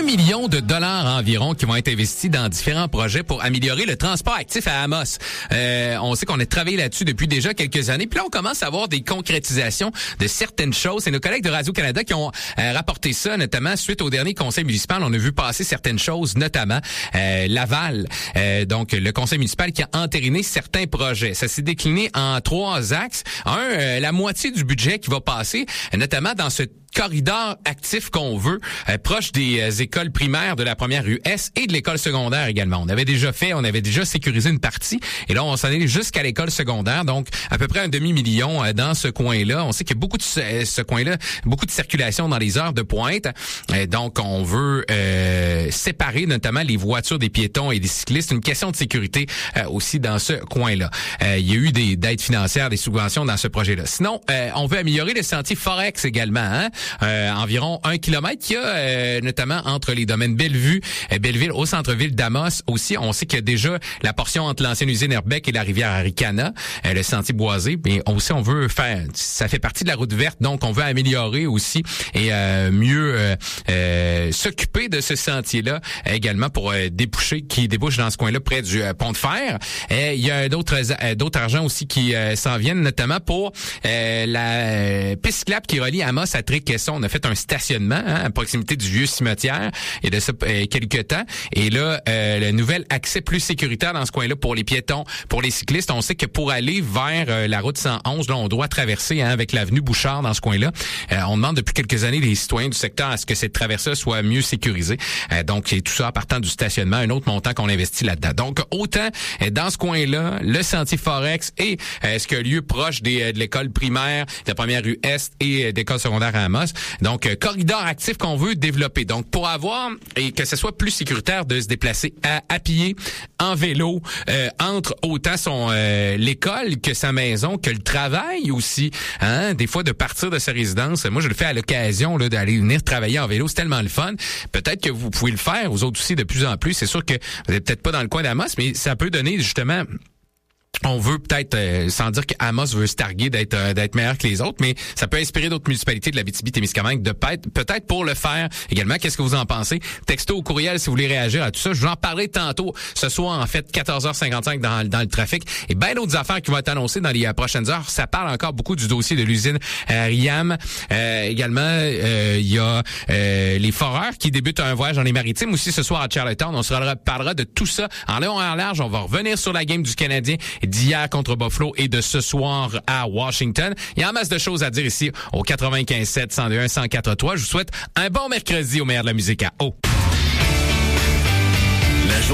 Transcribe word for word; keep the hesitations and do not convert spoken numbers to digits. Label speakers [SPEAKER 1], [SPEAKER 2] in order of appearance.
[SPEAKER 1] millions de dollars environ qui vont être investis dans différents projets pour améliorer le transport actif à Amos. Euh, on sait qu'on a travaillé là-dessus depuis déjà quelques années. Puis là, on commence à avoir des concrétisations de certaines choses. C'est nos collègues de Radio-Canada qui ont euh, rapporté ça, notamment suite au dernier conseil municipal. On a vu passer certaines choses, notamment euh, Laval. Euh, donc, le conseil municipal qui a entériné certains projets. Ça s'est décliné en trois axes. Un, euh, la moitié du budget qui va passer, notamment dans ce corridor actif qu'on veut, euh, proche des euh, écoles primaires de la première U S et de l'école secondaire également. On avait déjà fait, on avait déjà sécurisé une partie, et là, on s'en est jusqu'à l'école secondaire, donc à peu près un demi-million euh, dans ce coin-là. On sait qu'il y a beaucoup de ce, ce coin-là, beaucoup de circulation dans les heures de pointe, euh, donc on veut euh, séparer notamment les voitures des piétons et des cyclistes. Une question de sécurité euh, aussi dans ce coin-là. Euh, il y a eu des aides financières, des subventions dans ce projet-là. Sinon, euh, on veut améliorer le sentier Forex également, hein? Euh, environ un kilomètre qu'il y a, euh, notamment entre les domaines Bellevue, euh, Belleville, au centre-ville d'Amos. Aussi, on sait qu'il y a déjà la portion entre l'ancienne usine Herbec et la rivière Aricana, euh, le sentier boisé. Mais aussi, on veut faire, ça fait partie de la route verte, donc on veut améliorer aussi et euh, mieux euh, euh, s'occuper de ce sentier-là également pour euh, déboucher, qui débouche dans ce coin-là près du euh, pont de fer. Euh, il y a d'autres euh, d'autres argents aussi qui euh, s'en viennent, notamment pour euh, la euh, piste cyclable qui relie Amos à Tricasson. On a fait un stationnement hein, à proximité du vieux cimetière il y a de ça euh, quelques temps. Et là, euh, le nouvel accès plus sécuritaire dans ce coin-là pour les piétons, pour les cyclistes. On sait que pour aller vers euh, la route cent onze, là, on doit traverser hein, avec l'avenue Bouchard dans ce coin-là. Euh, on demande depuis quelques années les citoyens du secteur à ce que cette traversée soit mieux sécurisée. Euh, donc, c'est tout ça en partant du stationnement, un autre montant qu'on investit là-dedans. Donc, autant euh, dans ce coin-là, le sentier Forex et euh, ce qui a lieu proche des, euh, de l'école primaire, de la première rue Est et euh, d'école secondaire à Amos. Donc, euh, corridor actif qu'on veut développer. Donc, pour avoir, et que ce soit plus sécuritaire de se déplacer à, à pied, en vélo, euh, entre autant son euh, l'école que sa maison, que le travail aussi. Hein? Des fois, de partir de sa résidence. Moi, je le fais à l'occasion là d'aller venir travailler en vélo. C'est tellement le fun. Peut-être que vous pouvez le faire, vous autres aussi, de plus en plus. C'est sûr que vous n'êtes peut-être pas dans le coin d'Amos, mais ça peut donner justement... On veut peut-être, euh, sans dire qu'Amos veut se targuer d'être euh, d'être meilleur que les autres, mais ça peut inspirer d'autres municipalités de l'Abitibi-Témiscamingue de peut-être peut-être pour le faire également. Qu'est-ce que vous en pensez? Texto ou courriel si vous voulez réagir à tout ça. Je vous en parlerai tantôt ce soir, en fait, quatorze heures cinquante-cinq dans, dans le trafic. Et bien d'autres affaires qui vont être annoncées dans les euh, prochaines heures. Ça parle encore beaucoup du dossier de l'usine euh, Riam. Euh, également, euh, il y a euh, les foreurs qui débutent un voyage dans les maritimes aussi ce soir à Charlottetown. On se parlera de tout ça en long et en large. On va revenir sur la game du Canadien d'hier contre Buffalo et de ce soir à Washington. Il y a en masse de choses à dire ici au quatre-vingt-quinze sept, cent deux un, cent quatre trois. Je vous souhaite un bon mercredi au meilleur de la musique à O.